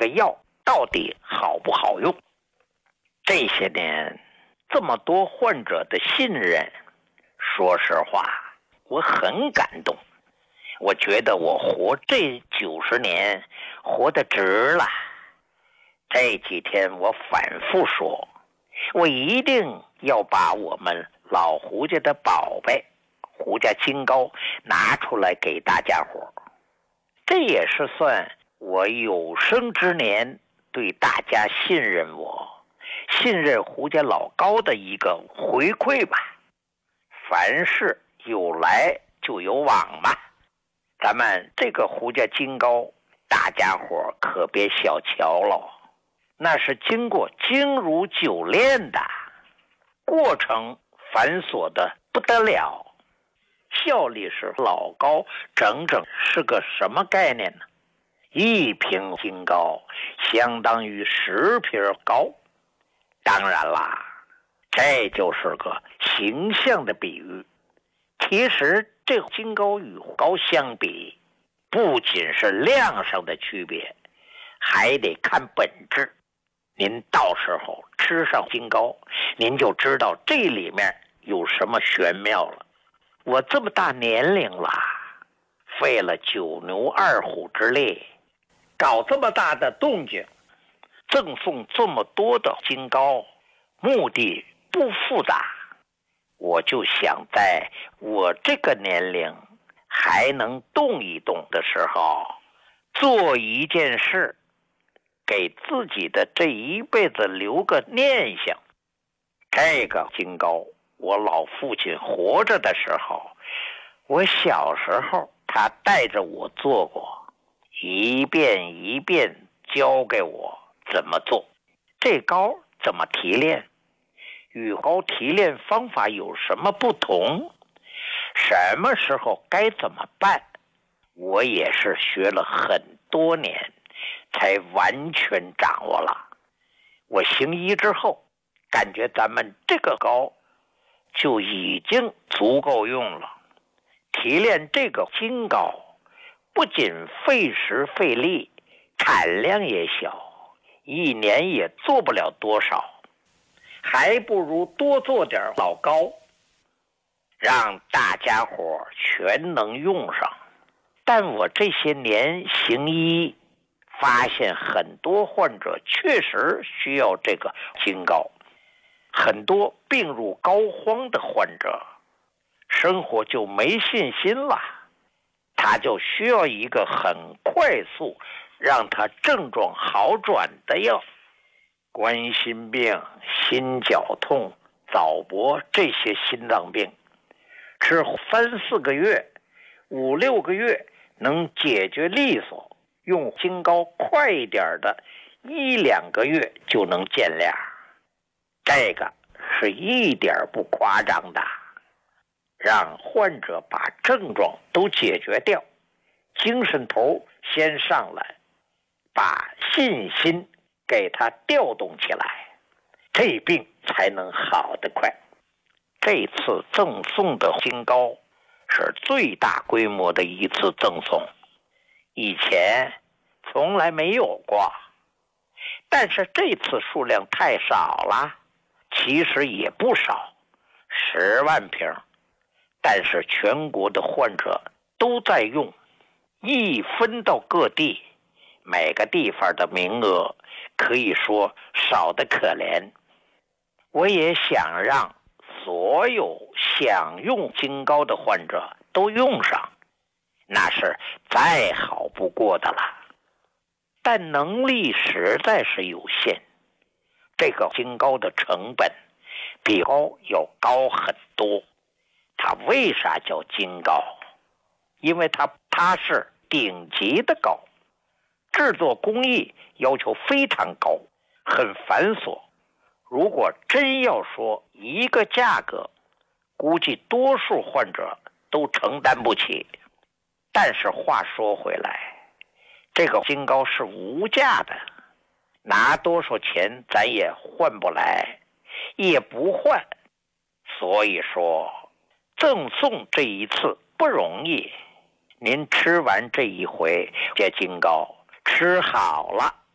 个药到底好不好用。这些年这么多患者的信任，说实话我很感动。我觉得我活这90年活得值了。这几天我反复说，我一定要把我们老胡家的宝贝胡家金膏拿出来给大家伙。这也是算我有生之年对大家信任信任胡家老高的一个回馈吧。凡事有来就有往嘛，咱们这个胡家金膏大家伙可别小瞧了，那是经过精如酒炼的，过程繁琐的不得了，效率是老高整整是个什么概念呢？1瓶金膏相当于10瓶膏。当然啦，这就是个形象的比喻。其实这金膏与膏相比，不仅是量上的区别，还得看本质。您到时候吃上金膏，您就知道这里面有什么玄妙了。我这么大年龄了，费了9牛2虎之力，搞这么大的动静，赠送这么多的金膏，目的不复杂。我就想在我这个年龄还能动一动的时候，做一件事，给自己的这一辈子留个念想。这个金膏我老父亲活着的时候，我小时候他带着我做过，一遍一遍教给我怎么做。这膏怎么提炼，与膏提炼方法有什么不同，什么时候该怎么办，我也是学了很多年才完全掌握了。我行医之后，感觉咱们这个膏就已经足够用了。提炼这个金膏不仅费时费力，产量也小，一年也做不了多少，还不如多做点老膏，让大家伙全能用上。但我这些年行医，发现很多患者确实需要这个金膏。很多病入膏肓的患者，生活就没信心了，他就需要一个很快速让他症状好转的药。冠心病、心绞痛、早搏这些心脏病，吃3-4个月、5-6个月能解决利索，用金膏快一点的1-2个月就能见亮。这个是一点不夸张的，让患者把症状都解决掉，精神头先上来，把信心给他调动起来，这病才能好得快。这次赠送的金膏是最大规模的一次赠送，以前从来没有过，但是这次数量太少了，其实也不少，10万瓶，但是全国的患者都在用，一分到各地，每个地方的名额可以说少得可怜。我也想让所有想用金膏的患者都用上，那是再好不过的了。但能力实在是有限，这个金膏的成本比膏要高很多。它为啥叫金膏？因为它是顶级的膏，制作工艺要求非常高，很繁琐。如果真要说一个价格，估计多数患者都承担不起。但是话说回来，这个金膏是无价的，拿多少钱咱也换不来，也不换。所以说赠送这一次不容易，您吃完这一回这金膏吃好了，